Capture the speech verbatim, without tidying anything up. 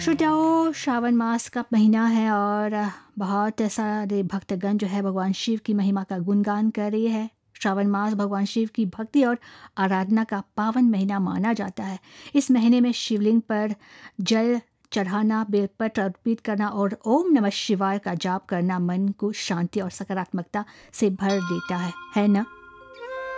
श्रोताओं, श्रावण मास का महीना है और बहुत सारे भक्तगण जो है भगवान शिव की महिमा का गुणगान कर रही है। श्रावण मास भगवान शिव की भक्ति और आराधना का पावन महीना माना जाता है। इस महीने में शिवलिंग पर जल चढ़ाना, बेलपत्र अर्पित करना और ओम नमः शिवाय का जाप करना मन को शांति और सकारात्मकता से भर देता है है ना।